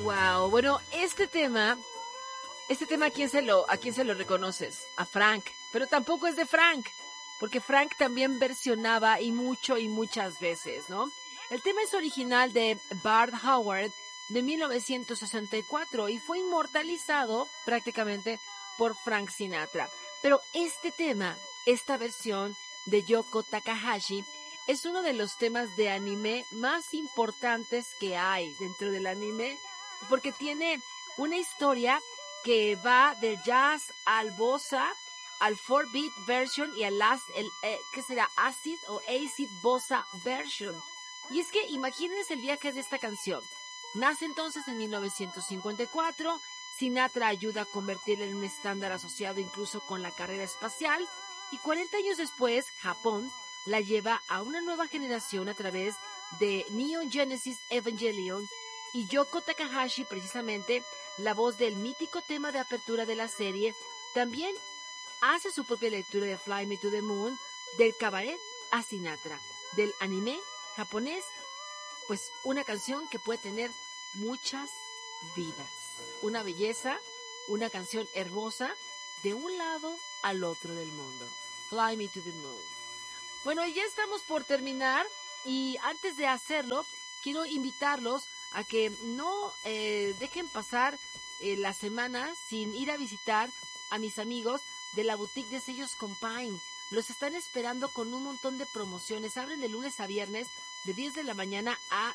Wow, bueno, ¿a quién se lo reconoces? A Frank, pero tampoco es de Frank, porque Frank también versionaba y mucho y muchas veces, ¿no? El tema es original de Bart Howard de 1964 y fue inmortalizado prácticamente por Frank Sinatra. Pero esta versión de Yoko Takahashi, es uno de los temas de anime más importantes que hay dentro del anime, porque tiene una historia que va del jazz al bossa, al 4-beat version y al ¿qué será? Acid bossa version. Y es que imagínense el viaje de esta canción. Nace entonces en 1954, Sinatra ayuda a convertirla en un estándar asociado incluso con la carrera espacial, y 40 años después, Japón la lleva a una nueva generación a través de Neon Genesis Evangelion, y Yoko Takahashi, precisamente la voz del mítico tema de apertura de la serie, también hace su propia lectura de Fly Me to the Moon, del cabaret a Sinatra, del anime japonés, pues una canción que puede tener muchas vidas, una belleza, una canción hermosa de un lado al otro del mundo. Fly Me to the Moon. Bueno, ya estamos por terminar, y antes de hacerlo, quiero invitarlos a que no dejen pasar la semana sin ir a visitar a mis amigos de la boutique de sellos Compine. Los están esperando con un montón de promociones. Abren de lunes a viernes de 10 de la mañana a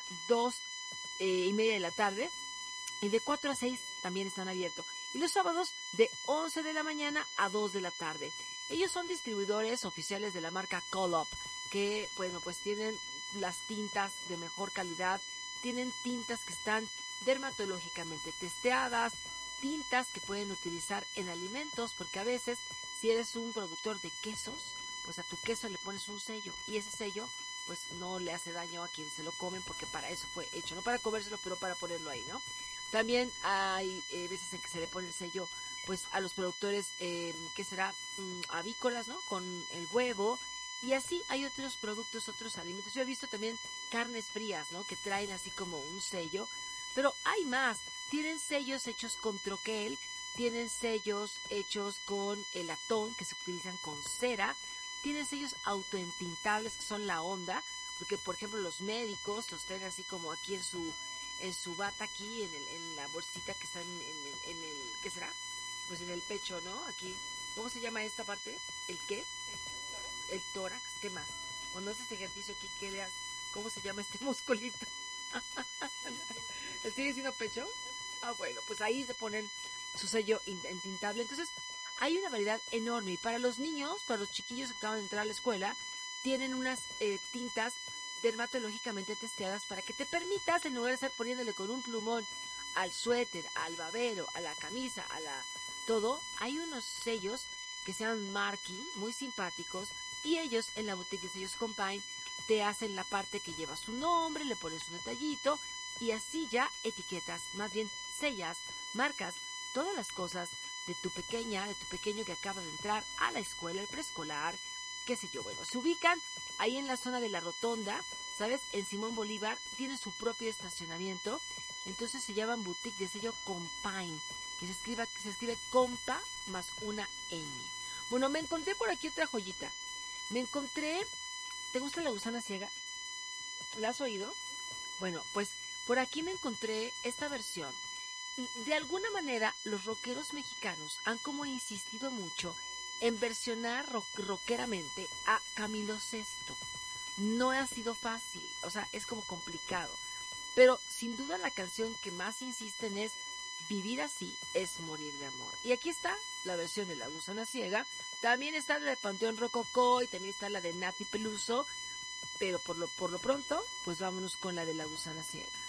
2:30 de la tarde, y de 4 a 6 también están abiertos. Y los sábados de 11 de la mañana a 2 de la tarde. Ellos son distribuidores oficiales de la marca Colop, que bueno, pues tienen las tintas de mejor calidad, tienen tintas que están dermatológicamente testeadas, tintas que pueden utilizar en alimentos, porque a veces si eres un productor de quesos, pues a tu queso le pones un sello, y ese sello pues no le hace daño a quienes se lo comen, porque para eso fue hecho, no para comérselo, pero para ponerlo ahí, ¿no? También hay veces en que se le pone el sello pues a los productores, ¿qué será? Avícolas, ¿no? Con el huevo. Y así hay otros productos, otros alimentos. Yo he visto también carnes frías, ¿no? Que traen así como un sello. Pero hay más. Tienen sellos hechos con troquel. Tienen sellos hechos con el latón, que se utilizan con cera. Tienen sellos autoentintables, que son la onda. Porque, por ejemplo, los médicos los traen así como aquí en su bata, aquí en la bolsita que está en el, ¿qué será? Pues en el pecho, ¿no? Aquí, ¿cómo se llama esta parte? ¿El qué? El tórax. ¿Qué más? Cuando haces ejercicio aquí, ¿qué veas? ¿Cómo se llama este musculito? ¿Sigue diciendo pecho? Ah, bueno, pues ahí se ponen su sello intintable. Entonces, hay una variedad enorme. Y para los niños, para los chiquillos que acaban de entrar a la escuela, tienen unas tintas dermatológicamente testeadas para que te permitas, en lugar de estar poniéndole con un plumón al suéter, al babero, a la camisa, todo, hay unos sellos que se llaman Marquee, muy simpáticos, y ellos en la boutique de sellos Compine te hacen la parte que lleva su nombre, le pones un detallito, y así ya etiquetas, más bien sellas, marcas todas las cosas de tu pequeña, de tu pequeño que acaba de entrar a la escuela, el preescolar, qué sé yo. Bueno, se ubican ahí en la zona de la Rotonda, ¿sabes? En Simón Bolívar, tiene su propio estacionamiento, entonces se llaman boutique de sello Compine, que se escribe compa más una N. Bueno, me encontré por aquí otra joyita. ¿Te gusta la gusana ciega? ¿La has oído? Bueno, pues por aquí me encontré esta versión. De alguna manera, los rockeros mexicanos han como insistido mucho en versionar rockeramente a Camilo Sesto. No ha sido fácil, o sea, es como complicado. Pero sin duda la canción que más insisten es Vivir así es morir de amor. Y aquí está la versión de La Gusana Ciega. También está la de Panteón Rococó y también está la de Nati Peluso. Pero por lo pronto, pues vámonos con la de La Gusana Ciega.